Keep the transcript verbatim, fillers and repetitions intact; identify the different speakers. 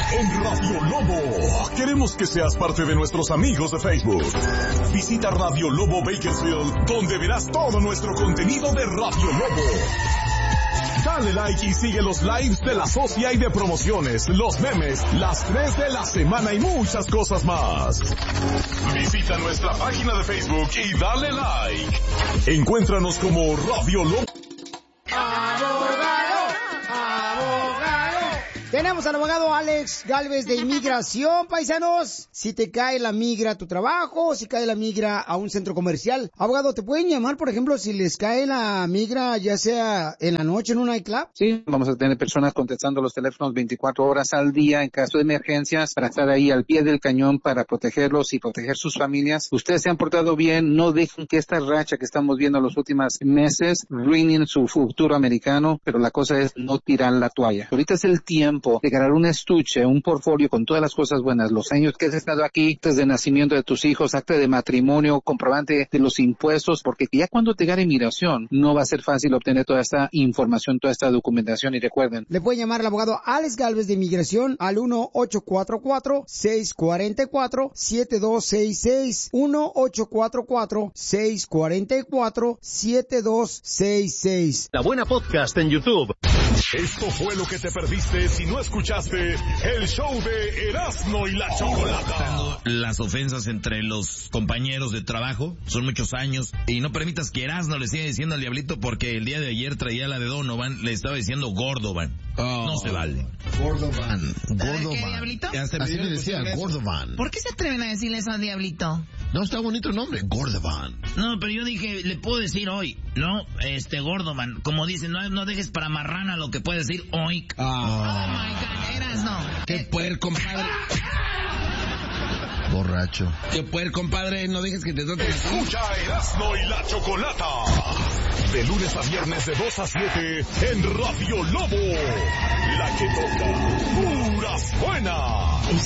Speaker 1: en Radio Lobo. Queremos que seas parte de nuestros amigos de Facebook. Visita Radio Lobo Bakersfield, donde verás todo nuestro contenido de Radio Lobo. Dale like y sigue los lives de la socia y de promociones, los memes, las tres de la semana y muchas cosas más. Visita nuestra página de Facebook y dale like. Encuéntranos como Radio Lobo.
Speaker 2: ¡Abogado! ¡Abogado! Tenemos al abogado Alex Gálvez de Inmigración, paisanos. Si te cae la migra a tu trabajo, si cae la migra a un centro comercial. Abogado, ¿te pueden llamar, por ejemplo, si les cae la migra, ya sea en la noche en un nightclub?
Speaker 3: Sí, vamos a tener personas contestando los teléfonos veinticuatro horas al día en caso de emergencias para estar ahí al pie del cañón para protegerlos y proteger sus familias. Ustedes se han portado bien, no dejen que esta racha que estamos viendo en los últimos meses ruinen su futuro americano, pero la cosa es no tirar la toalla. Ahorita es el tiempo de ganar un estuche, un portfolio con todas las cosas buenas, los años que has estado aquí, actas de nacimiento de tus hijos, acta de matrimonio, comprobante de los impuestos, porque ya cuando te gane inmigración no va a ser fácil obtener toda esta información, toda esta documentación. Y recuerden,
Speaker 2: le pueden llamar al abogado Alex Gálvez de Inmigración al uno ocho cuatro cuatro, seis cuatro cuatro, siete dos seis seis, uno ocho cuatro cuatro, seis cuatro cuatro, siete dos seis seis.
Speaker 4: La Buena Podcast en YouTube.
Speaker 1: Esto fue lo que te perdiste si no escuchaste el show de Erasmo y la Chocolata.
Speaker 5: Las ofensas entre los compañeros de trabajo son muchos años y no permitas que Erasmo le siga diciendo al diablito porque el día de ayer traía la de Donovan, le estaba diciendo Gordovan. Oh, no se vale.
Speaker 6: Gordovan.
Speaker 7: Gordovan. ¿Qué, diablito?
Speaker 6: Así le decía, Gordovan.
Speaker 7: ¿Por qué se atreven a decirle eso al diablito?
Speaker 6: No, está bonito el nombre, Gordovan.
Speaker 5: No, pero yo dije, le puedo decir hoy, no, este, Gordovan. Como dicen, no, no dejes para marrana lo que puede decir hoy.
Speaker 7: Ah. Oh my God, Erasmo.
Speaker 6: Qué puerco, compadre. Borracho. Qué puerco, compadre, no dejes que te toque.
Speaker 1: Escucha Erasmo y la Chocolata. De lunes a viernes de dos a siete en Radio Lobo. La que toca puras buenas.